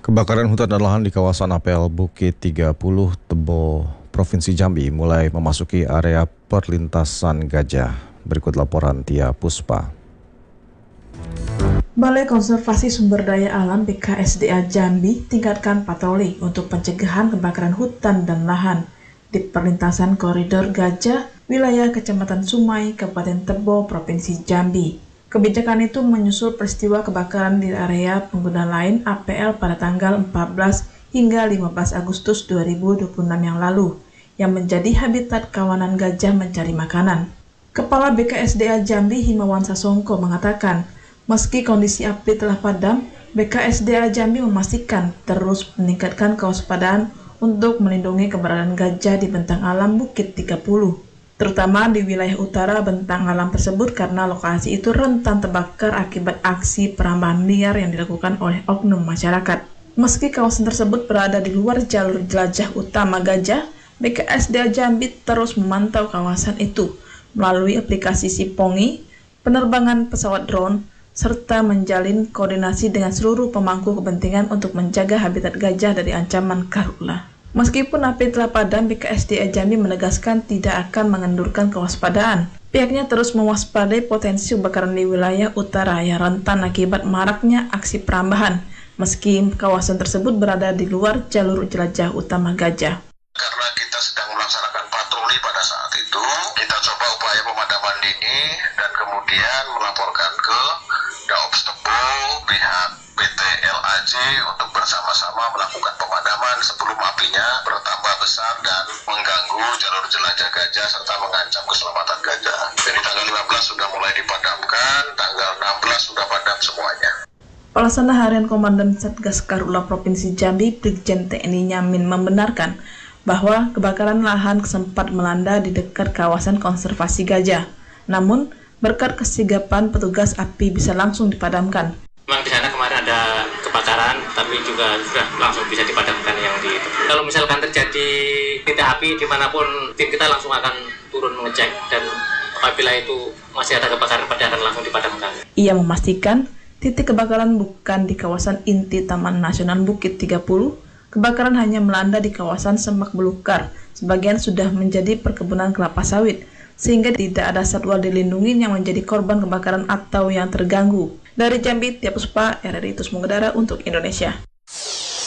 Kebakaran hutan dan lahan di kawasan Apel Bukit 30 Tebo, Provinsi Jambi mulai memasuki area perlintasan gajah. Berikut laporan Tia Puspa. Balai Konservasi Sumber Daya Alam BKSDA Jambi tingkatkan patroli untuk pencegahan kebakaran hutan dan lahan di perlintasan koridor gajah wilayah Kecamatan Sumai, Kabupaten Tebo, Provinsi Jambi. Kebijakan itu menyusul peristiwa kebakaran di area pengguna lain APL pada tanggal 14 hingga 15 Agustus 2026 yang lalu, yang menjadi habitat kawanan gajah mencari makanan. Kepala BKSDA Jambi Himawan Sasongko mengatakan, meski kondisi api telah padam, BKSDA Jambi memastikan terus meningkatkan kewaspadaan untuk melindungi keberadaan gajah di bentang alam Bukit 30. Terutama di wilayah utara bentang alam tersebut karena lokasi itu rentan terbakar akibat aksi perambahan liar yang dilakukan oleh oknum masyarakat. Meski kawasan tersebut berada di luar jalur jelajah utama gajah, BKSDA Jambi terus memantau kawasan itu melalui aplikasi Sipongi, penerbangan pesawat drone, serta menjalin koordinasi dengan seluruh pemangku kepentingan untuk menjaga habitat gajah dari ancaman karhutlah. Meskipun api telah padam, BKSDA Jambi menegaskan tidak akan mengendurkan kewaspadaan. Pihaknya terus mewaspadai potensi kebakaran di wilayah utara yang rentan akibat maraknya aksi perambahan, meski kawasan tersebut berada di luar jalur jelajah utama gajah. Karena kita sedang melaksanakan patroli pada saat itu, kita coba upaya pemadaman dini dan kemudian melaporkan ke Daops Tebo, pihak PT LAJ untuk bersama-sama melakukan pemadaman sebelum apinya bertambah besar dan mengganggu jalur jelajah gajah serta mengancam keselamatan gajah. Jadi tanggal 15 sudah mulai dipadamkan, tanggal 16 sudah padam semuanya. Pelaksana Harian Komandan Satgas Karhutla Provinsi Jambi, Brigjen TNI Nyamin membenarkan bahwa kebakaran lahan sempat melanda di dekat kawasan konservasi gajah. Namun, berkat kesigapan petugas api bisa langsung dipadamkan. Memang di sana kemarin ada kebakaran, tapi juga sudah langsung bisa dipadamkan yang di itu. Kalau misalkan terjadi titik api dimanapun, tim kita langsung akan turun mengecek dan apabila itu masih ada kebakaran, pada akan langsung dipadamkan. Ia memastikan titik kebakaran bukan di kawasan inti Taman Nasional Bukit 30. Kebakaran hanya melanda di kawasan Semak Belukar. Sebagian sudah menjadi perkebunan kelapa sawit, sehingga tidak ada satwa dilindungi yang menjadi korban kebakaran atau yang terganggu. Dari Jambi, Tia Puspa, RRI Terus Mengudara untuk Indonesia.